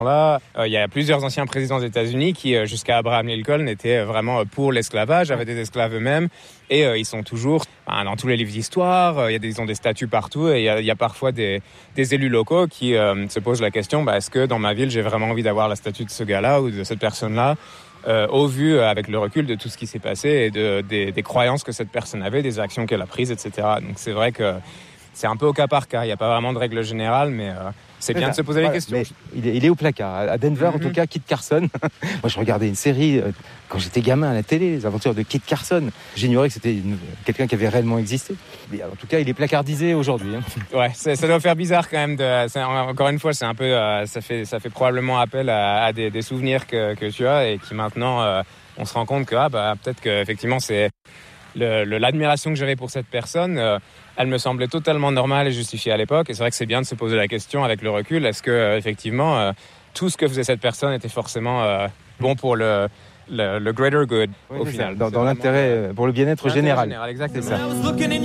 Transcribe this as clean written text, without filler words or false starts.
Là, il y a plusieurs anciens présidents des États-Unis qui, jusqu'à Abraham Lincoln, étaient vraiment pour l'esclavage, avaient des esclaves eux-mêmes, et ils sont toujours dans tous les livres d'histoire. Ils ont des statues partout, et il y a parfois des élus locaux qui se posent la question est-ce que dans ma ville j'ai vraiment envie d'avoir la statue de ce gars-là ou de cette personne-là, au vu avec le recul de tout ce qui s'est passé et des croyances que cette personne avait, des actions qu'elle a prises, etc. Donc c'est vrai que c'est un peu au cas par cas. Il n'y a pas vraiment de règle générale, mais c'est bien de se poser les questions. Il est au placard. À Denver, en tout cas, Kit Carson. Moi, je regardais une série quand j'étais gamin à la télé, les aventures de Kit Carson. J'ignorais que c'était quelqu'un qui avait réellement existé. Mais en tout cas, il est placardisé aujourd'hui. Ouais, ça doit faire bizarre quand même. Encore une fois, c'est un peu, ça fait probablement appel à des souvenirs que tu as et qui maintenant, on se rend compte que peut-être que effectivement c'est l'admiration que j'avais pour cette personne. Elle me semblait totalement normale et justifiée à l'époque. Et c'est vrai que c'est bien de se poser la question avec le recul. Est-ce que effectivement tout ce que faisait cette personne était forcément bon pour le greater good au final. Dans l'intérêt, pour le bien-être général. Exactement.